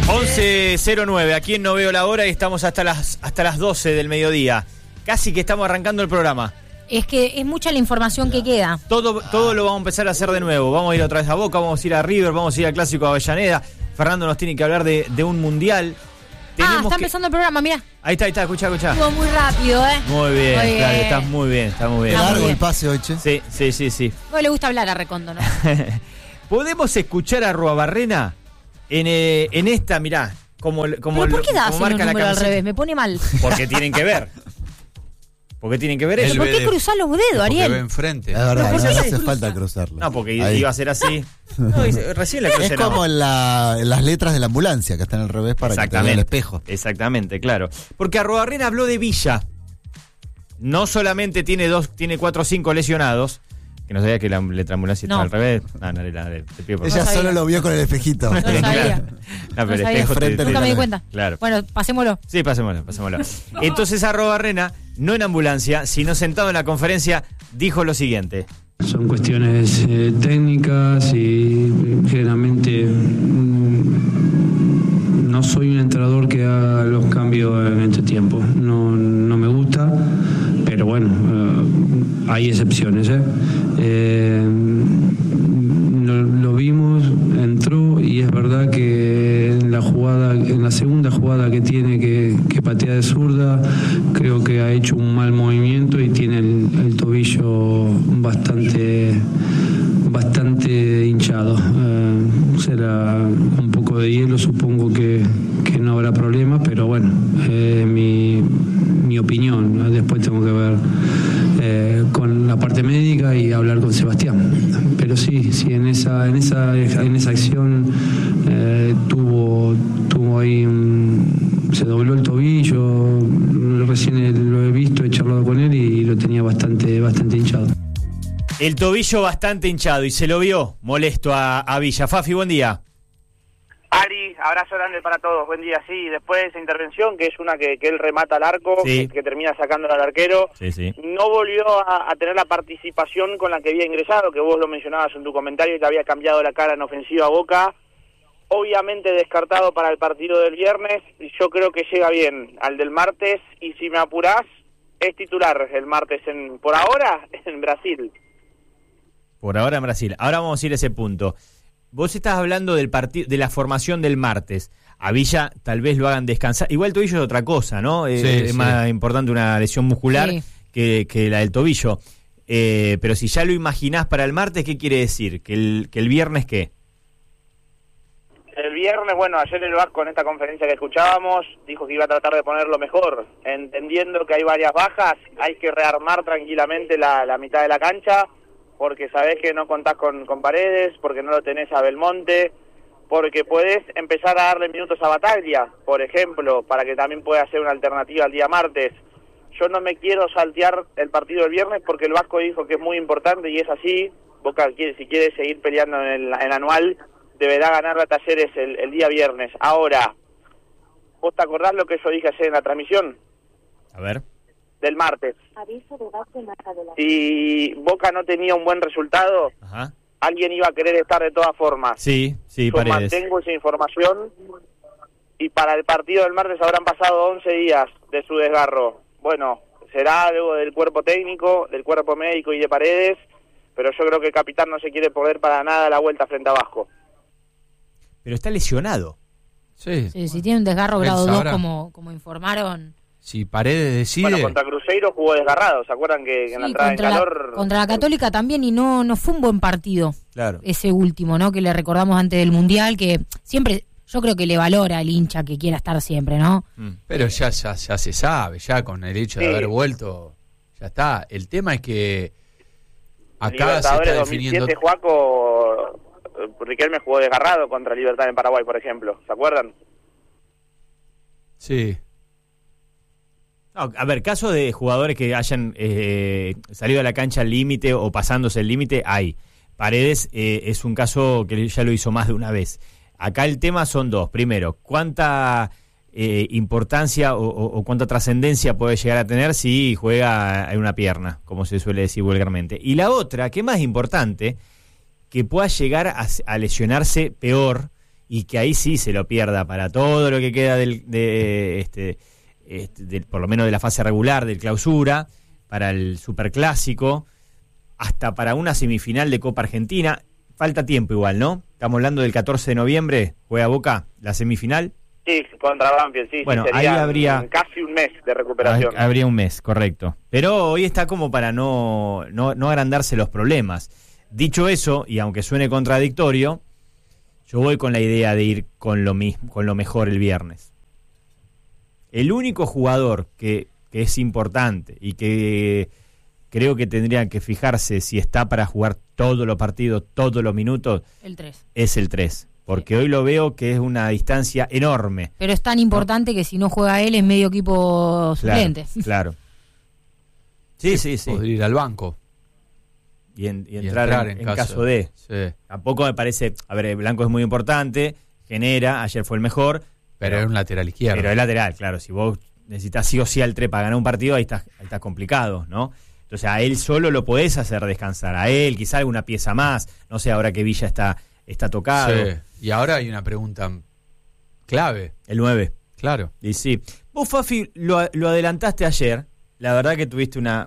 11:09, aquí en No Veo la Hora y estamos hasta las 12 del mediodía. Casi que estamos arrancando el programa. Es que es mucha la información que queda. Todo lo vamos a empezar a hacer de nuevo. Vamos a ir otra vez a Boca, vamos a ir a River, vamos a ir al Clásico de Avellaneda. Fernando nos tiene que hablar de un mundial. Está empezando el programa, mirá. Ahí está, escuchá. Estuvo muy rápido, ¿eh? Muy bien, claro, estás muy bien. Qué largo el pase hoy, che. Sí. No le gusta hablar a Recondo, ¿no? ¿Podemos escuchar a Arruabarrena en esta, mirá? Como ¿por qué das un número al revés? Me pone mal. Porque tienen que ver. ¿Por qué cruzás los dedos, Ariel? Porque ve enfrente. Es verdad, ¿Por no qué hace lo falta cruzarlo. No, porque Ahí. iba a ser así. No, recién la crucé. Es como en las letras de la ambulancia, que están al revés para que te vea el espejo. Exactamente, claro. Porque Arruabarrena habló de Villa. No solamente tiene 4 o 5 lesionados, que no sabía que la letra ambulancia estaba al revés. Te pido por Ella solo lo vio con el espejito. No sabía. No, pero el espejo Nunca me di cuenta. Claro. Bueno, pasémoslo. Sí, pasémoslo. Entonces Arruabarrena, no en ambulancia, sino sentado en la conferencia, dijo lo siguiente. Son cuestiones técnicas y generalmente no soy un entrenador que haga los cambios en este tiempo. No me gusta, pero bueno, hay excepciones. Lo vimos, entró y es verdad que en la segunda jugada que tiene que patea de zurda, creo que ha hecho un mal movimiento y tiene el tobillo bastante hinchado. Será un poco de hielo, supongo que no habrá problema, pero bueno, mi opinión. Después tengo que ver con la parte médica y hablar con Sebastián. Pero sí, en esa acción tuvo ahí se dobló el tobillo. Recién lo he visto, he charlado con él y lo tenía bastante hinchado. El tobillo bastante hinchado y se lo vio molesto a Villa. Fafi, buen día. Ari, abrazo grande para todos, buen día. Sí, después de esa intervención, que es una que él remata al arco, sí, que termina sacándolo al arquero, sí. No volvió a tener la participación con la que había ingresado, que vos lo mencionabas en tu comentario, que había cambiado la cara en ofensiva a Boca. Obviamente descartado para el partido del viernes, y yo creo que llega bien al del martes, y si me apurás, es titular el martes por ahora en Brasil. Por ahora en Brasil. Ahora vamos a ir a ese punto. Vos estás hablando del partido, de la formación del martes. A Villa tal vez lo hagan descansar. Igual el tobillo es otra cosa, ¿no? Es más importante una lesión muscular que la del tobillo. Pero si ya lo imaginás para el martes, ¿qué quiere decir? ¿Que el viernes qué? El viernes, bueno, ayer el Vasco en esta conferencia que escuchábamos dijo que iba a tratar de ponerlo mejor, entendiendo que hay varias bajas, hay que rearmar tranquilamente la mitad de la cancha, porque sabés que no contás con Paredes, porque no lo tenés a Belmonte, porque podés empezar a darle minutos a Bataglia, por ejemplo, para que también pueda ser una alternativa al día martes. Yo no me quiero saltear el partido del viernes porque el Vasco dijo que es muy importante y es así. Boca, si quiere seguir peleando en el anual, deberá ganar a Talleres el día viernes. Ahora, ¿vos te acordás lo que yo dije ayer en la transmisión? A ver. Del martes. Si Boca no tenía un buen resultado, alguien iba a querer estar de todas formas. Sí, yo Paredes. Mantengo esa información y para el partido del martes habrán pasado 11 días de su desgarro. Bueno, será algo del cuerpo técnico, del cuerpo médico y de Paredes, pero yo creo que el capitán no se quiere perder para nada la vuelta frente a Vasco. Pero está lesionado. Sí, si tiene un desgarro grado 2 como informaron. Si Paredes decide... Bueno, contra Cruzeiro jugó desgarrado, ¿se acuerdan que en la entrada en calor... Contra la Católica también, y no fue un buen partido. Claro. Ese último, ¿no? Que le recordamos antes del Mundial, que siempre, yo creo que le valora al hincha que quiera estar siempre, ¿no? Pero ya se sabe, ya con el hecho de haber vuelto, ya está. El tema es que acá se está definiendo... 2007, Juaco, Riquelme jugó desgarrado contra Libertad en Paraguay, por ejemplo, ¿se acuerdan? Sí. No, a ver, casos de jugadores que hayan salido a la cancha al límite o pasándose el límite, hay. Paredes es un caso que ya lo hizo más de una vez. Acá el tema son dos. Primero, ¿cuánta importancia o cuánta trascendencia puede llegar a tener si juega en una pierna, como se suele decir vulgarmente? Y la otra, que es más importante, que pueda llegar a lesionarse peor y que ahí sí se lo pierda para todo lo que queda por lo menos de la fase regular del Clausura, para el Superclásico, hasta para una semifinal de Copa Argentina. Falta tiempo igual, ¿no? Estamos hablando del 14 de noviembre, juega Boca, la semifinal. Sí, contra Banfield, sí. Bueno, sí, ahí habría casi un mes de recuperación. Habría un mes, correcto. Pero hoy está como para no agrandarse los problemas. Dicho eso, y aunque suene contradictorio, yo voy con la idea de ir con lo mejor el viernes. El único jugador que es importante y que creo que tendrían que fijarse si está para jugar todos los partidos, todos los minutos, el 3. Es el 3. Porque hoy lo veo que es una distancia enorme. Pero es tan importante que si no juega él es medio equipo suplente. Claro. Sí. Podría ir al banco. Y entrar en caso de. Sí. Tampoco me parece. A ver, Blanco es muy importante, genera, ayer fue el mejor. Pero es un lateral izquierdo. Pero es lateral, claro. Si vos necesitas sí o sí al 3 para ganar un partido, ahí está complicado, ¿no? Entonces a él solo lo podés hacer descansar. A él, quizá alguna pieza más. No sé, ahora que Villa está tocado. Sí. Y ahora hay una pregunta clave. El 9. Claro. Y sí. Vos, Fafi, lo adelantaste ayer. La verdad que tuviste una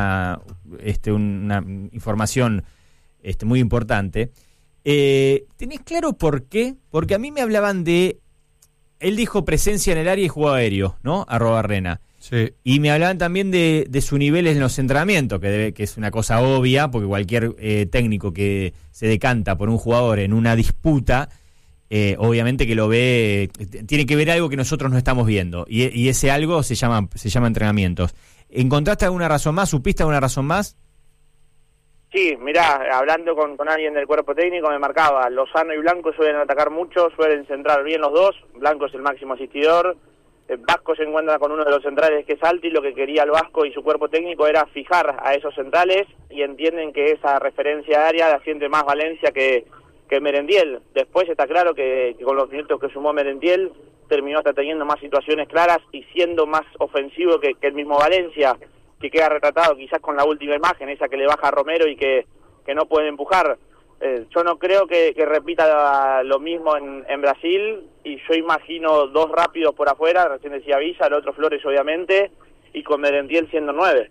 información muy importante. ¿Tenés claro por qué? Porque a mí me hablaban de... Él dijo presencia en el área y juego aéreo, ¿no? @Rena. Sí. Y me hablaban también de su nivel en los entrenamientos, que es una cosa obvia, porque cualquier técnico que se decanta por un jugador en una disputa, obviamente que lo ve, tiene que ver algo que nosotros no estamos viendo. Y ese algo se llama entrenamientos. ¿Encontraste alguna razón más? ¿Supiste alguna razón más? Sí, mirá, hablando con alguien del cuerpo técnico me marcaba, Lozano y Blanco suelen atacar mucho, suelen centrar bien los dos, Blanco es el máximo asistidor, Vasco se encuentra con uno de los centrales que es alto y lo que quería el Vasco y su cuerpo técnico era fijar a esos centrales y entienden que esa referencia área la siente más Valencia que Merentiel. Después está claro que con los minutos que sumó Merentiel terminó hasta teniendo más situaciones claras y siendo más ofensivo que el mismo Valencia, que queda retratado quizás con la última imagen, esa que le baja a Romero y que no puede empujar. Yo no creo que repita lo mismo en Brasil, y yo imagino dos rápidos por afuera, recién decía Villa, el otro Flores obviamente, y con Merentiel siendo 9.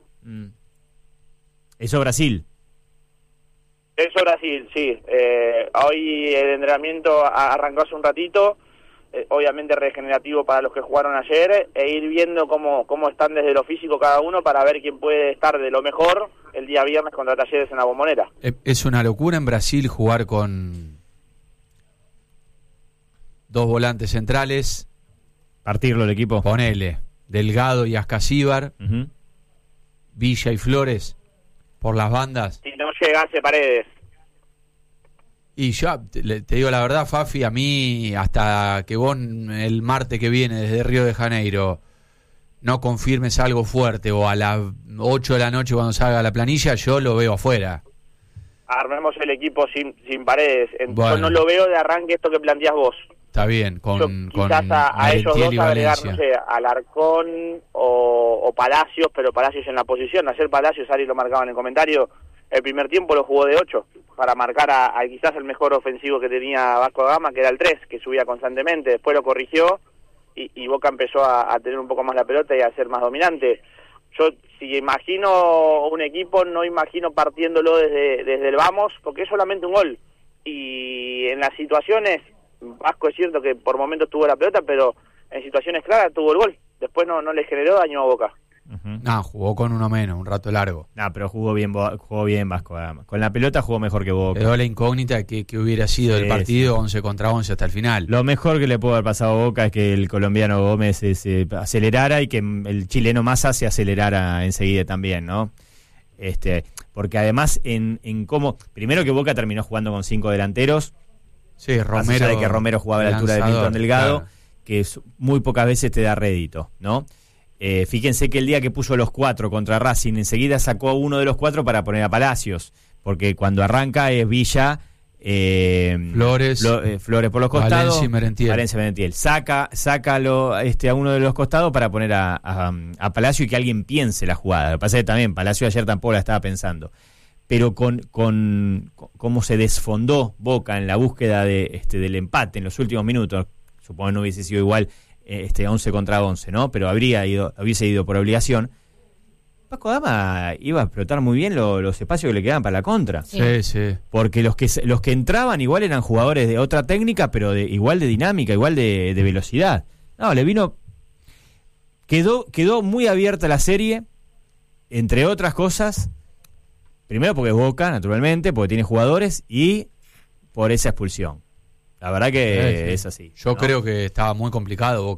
Eso Brasil. Eso Brasil, sí. Hoy el entrenamiento arrancó hace un ratito, obviamente regenerativo para los que jugaron ayer, e ir viendo cómo están desde lo físico cada uno para ver quién puede estar de lo mejor el día viernes contra Talleres en la Bombonera. Es una locura en Brasil jugar con 2 volantes centrales. Partirlo el equipo. Ponele, Delgado y Ascasíbar, Villa y Flores por las bandas. Si no llegase Paredes. Y yo te digo la verdad, Fafi, a mí hasta que vos el martes que viene desde Río de Janeiro no confirmes algo fuerte o a las 8 de la noche cuando salga la planilla, yo lo veo afuera. Armemos el equipo sin Paredes. Bueno. Yo no lo veo de arranque esto que planteás vos. Está bien, quizás a ellos dos agregar, no sé, Alarcón o Palacios, pero Palacios en la posición. Ayer Palacios, Ari lo marcaba en el comentario, el primer tiempo lo jugó de 8 para marcar a quizás el mejor ofensivo que tenía Vasco da Gama, que era el 3, que subía constantemente. Después lo corrigió y Boca empezó a tener un poco más la pelota y a ser más dominante. Yo, si imagino un equipo, no imagino partiéndolo desde el vamos, porque es solamente un gol. Y en las situaciones, Vasco es cierto que por momentos tuvo la pelota, pero en situaciones claras tuvo el gol. Después no le generó daño a Boca. No, jugó con uno menos, un rato largo. No, pero jugó bien Vasco da Gama. Con la pelota jugó mejor que Boca. Quedó la incógnita que hubiera sido el partido 11 contra 11 hasta el final. Lo mejor que le pudo haber pasado a Boca es que el colombiano Gómez se acelerara y que el chileno Massa se acelerara enseguida también, ¿no? Porque además en cómo... Primero que Boca terminó jugando con 5 delanteros. Sí, Romero. Más allá de que Romero jugaba a la altura de Milton Delgado, claro, que muy pocas veces te da rédito, ¿no? Fíjense que el día que puso los 4 contra Racing, enseguida sacó a uno de los 4 para poner a Palacios, porque cuando arranca es Villa, Flores por los costados, Valencia y Merentiel. Saca a uno de los costados para poner a Palacio y que alguien piense la jugada. Lo que pasa es que también Palacio ayer tampoco la estaba pensando. pero con cómo se desfondó Boca en la búsqueda del empate en los últimos minutos, supongo que no hubiese sido igual 11 contra 11, ¿no? Pero hubiese ido por obligación. Vasco da Gama iba a explotar muy bien los espacios que le quedaban para la contra. Sí, sí. Porque los que entraban igual eran jugadores de otra técnica, pero igual de dinámica, igual de velocidad. No, le vino... Quedó muy abierta la serie, entre otras cosas, primero porque es Boca, naturalmente, porque tiene jugadores, y por esa expulsión. La verdad que es así. Yo ¿no? creo que estaba muy complicado Boca.